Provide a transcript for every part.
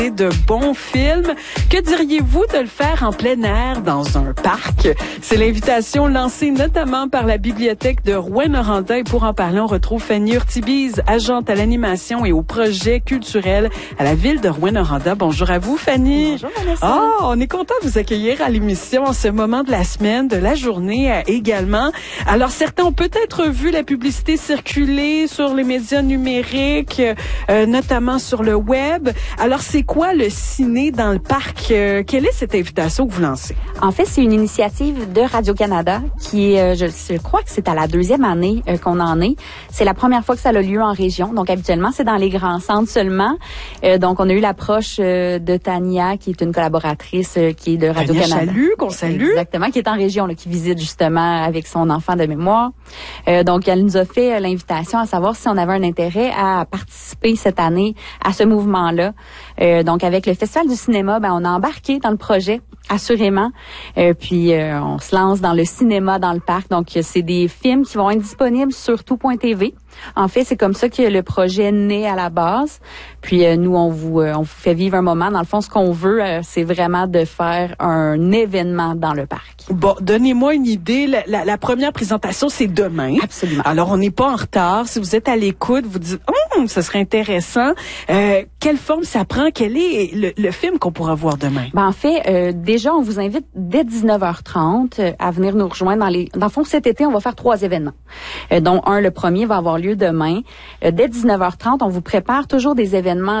de bons films. Que diriez-vous de le faire en plein air dans un parc? C'est l'invitation lancée notamment par la bibliothèque de Rouyn-Noranda et pour en parler, on retrouve Fanny Urtibise, agente à l'animation et au projet culturel à la ville de Rouyn-Noranda. Bonjour à vous, Fanny. Bonjour, Vanessa. On est content de vous accueillir à l'émission en ce moment de la semaine, de la journée également. Alors, certains ont peut-être vu la publicité circuler sur les médias numériques, notamment sur le web. Alors, c'est quoi le ciné dans le parc? Quelle est cette invitation que vous lancez? En fait, c'est une initiative de Radio-Canada qui est, je crois que c'est à la 2e année qu'on en est. C'est la première fois que ça a lieu en région. Donc, habituellement, c'est dans les grands centres seulement. Donc, on a eu l'approche de Tania, qui est une collaboratrice qui est de Radio-Canada. Tania Chalut, qu'on salue. Exactement, qui est en région, là, qui visite justement avec son enfant de mémoire. Donc, elle nous a fait l'invitation à savoir si on avait un intérêt à participer cette année à ce mouvement-là. Donc, avec le Festival du cinéma, on a embarqué dans le projet, assurément. Puis, on se lance dans le cinéma dans le parc. Donc, c'est des films qui vont être disponibles sur tout.tv. En fait, c'est comme ça que le projet naît à la base. Puis, nous, on vous fait vivre un moment. Dans le fond, ce qu'on veut, c'est vraiment de faire un événement dans le parc. Bon, donnez-moi une idée. La première présentation, c'est demain. Absolument. Alors, on n'est pas en retard. Si vous êtes à l'écoute, vous dites, ce serait intéressant. Quelle forme ça prend? Quel est le film qu'on pourra voir demain? En fait, déjà, on vous invite dès 19h30 à venir nous rejoindre dans le fond, cet été, on va faire 3 événements. Dont le premier va avoir lieu demain. Dès 19h30, on vous prépare toujours des événements,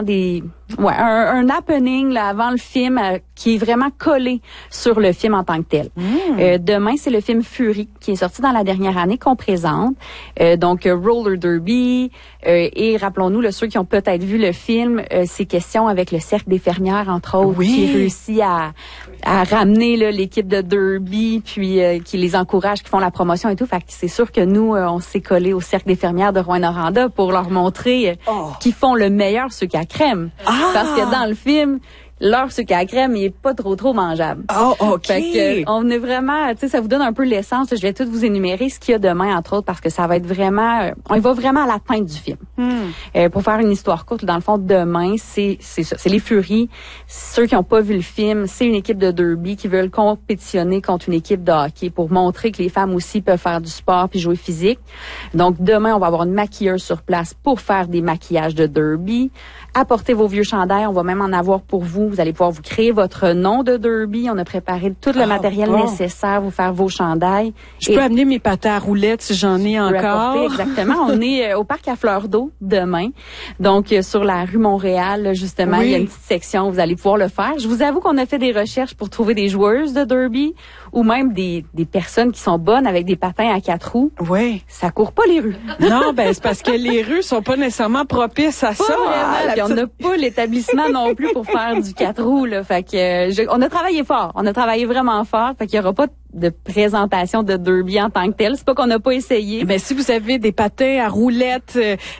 un happening là, avant le film qui est vraiment collé sur le film en tant que tel. Demain, c'est le film Fury qui est sorti dans la dernière année qu'on présente. Donc, Roller Derby. Et rappelons-nous, ceux qui ont peut-être vu le film, c'est question avec le Cercle des fermières, entre autres, qui réussit à ramener l'équipe de Derby, puis qui les encourage, qui font la promotion et tout. Fait que c'est sûr que nous, on s'est collé au Cercle des fermières de Rouyn-Noranda pour leur montrer qu'ils font le meilleur sucre à crème. Parce que dans le film, leur sucre à crème, il est pas trop mangeable. OK. Fait que, on est vraiment, ça vous donne un peu l'essence. Je vais tout vous énumérer ce qu'il y a demain, entre autres, parce que ça va être vraiment, on va vraiment à la fin du film. Pour faire une histoire courte, dans le fond, demain, c'est ça. C'est les Furies. Ceux qui n'ont pas vu le film, c'est une équipe de derby qui veulent compétitionner contre une équipe de hockey pour montrer que les femmes aussi peuvent faire du sport puis jouer physique. Donc, demain, on va avoir une maquilleuse sur place pour faire des maquillages de derby. Apportez vos vieux chandails. On va même en avoir pour vous. Vous allez pouvoir vous créer votre nom de derby. On a préparé tout le matériel nécessaire, vous faire vos chandails. Je peux amener mes patins à roulettes si j'en ai encore. Exactement. On est au parc à Fleur d'Eau demain. Donc, sur la rue Montréal, là, justement, il y a une petite section où vous allez pouvoir le faire. Je vous avoue qu'on a fait des recherches pour trouver des joueuses de derby ou même des personnes qui sont bonnes avec des patins à 4 roues. Oui. Ça court pas les rues. Non, c'est parce que les rues sont pas nécessairement propices à ça. Puis on n'a pas l'établissement non plus pour faire du 4 roues, là. Fait que, on a travaillé fort. On a travaillé vraiment fort. Fait qu'il y aura pas de présentation de derby en tant que tel. C'est pas qu'on n'a pas essayé. Mais si vous avez des patins à roulettes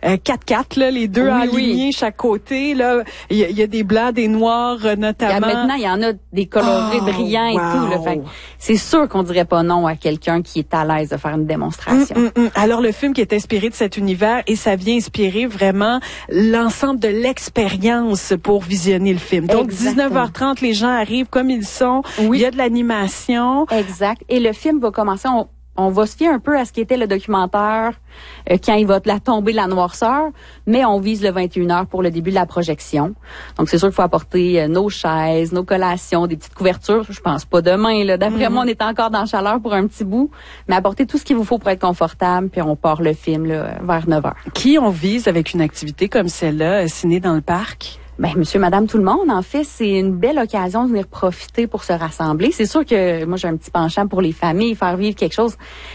4x4, là, les deux alignés chaque côté, là, il y a des blancs, des noirs notamment. Maintenant, il y en a des colorés brillants et tout. Là, fait c'est sûr qu'on dirait pas non à quelqu'un qui est à l'aise de faire une démonstration. Alors, le film qui est inspiré de cet univers et ça vient inspirer vraiment l'ensemble de l'expérience pour visionner le film. Donc, exactement. 19h30, les gens arrivent comme ils sont. Il y a de l'animation. Exact. Et le film va commencer, on va se fier un peu à ce qui était le documentaire quand il va la tomber la noirceur, mais on vise le 21h pour le début de la projection. Donc, c'est sûr qu'il faut apporter nos chaises, nos collations, des petites couvertures. Je pense pas demain, là. D'après moi, on est encore dans la chaleur pour un petit bout, mais apportez tout ce qu'il vous faut pour être confortable, puis on part le film là, vers 9h. Qui on vise avec une activité comme celle-là, ciné dans le parc? Monsieur, madame, tout le monde, en fait, c'est une belle occasion de venir profiter pour se rassembler. C'est sûr que moi, j'ai un petit penchant pour les familles, faire vivre quelque chose.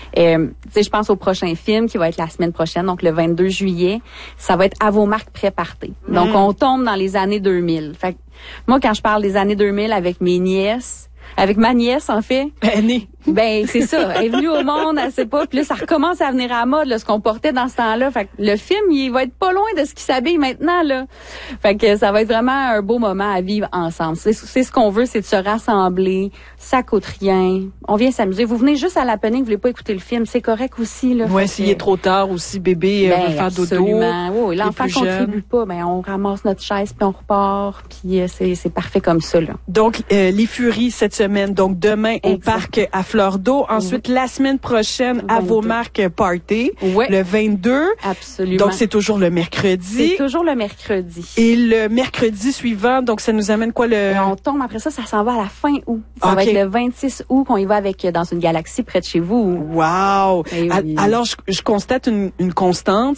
Je pense au prochain film qui va être la semaine prochaine, donc le 22 juillet. Ça va être À vos marques pré-party. Donc, on tombe dans les années 2000. Fait que, moi, quand je parle des années 2000 avec mes nièces, avec ma nièce, en fait. Aînée. Ben c'est ça. Elle est venue au monde, elle sait pas. Puis là, ça recommence à venir à la mode, là, ce qu'on portait dans ce temps-là. Fait que le film, il va être pas loin de ce qui s'habille maintenant, là. Fait que ça va être vraiment un beau moment à vivre ensemble. C'est ce qu'on veut, c'est de se rassembler. Ça coûte rien. On vient s'amuser. Vous venez juste à l'happening, vous voulez pas écouter le film, c'est correct aussi, là. Ouais, s'il est trop tard aussi, bébé veut faire dodo. Absolument. Oui, l'enfant contribue pas, ben on ramasse notre chaise puis on repart. Puis c'est parfait comme ça, là. Donc les Furies cette semaine. Donc demain au parc à Fleur d'Eau. Ensuite la semaine prochaine à Vaumarques Party. Ouais. Le 22. Absolument. Donc c'est toujours le mercredi. C'est toujours le mercredi. Et le mercredi suivant, donc ça nous amène quoi le... On tombe après ça s'en va à la fin août. Ça va être le 26 août qu'on y va avec dans une galaxie près de chez vous. Wow! Oui. Alors je constate une constante.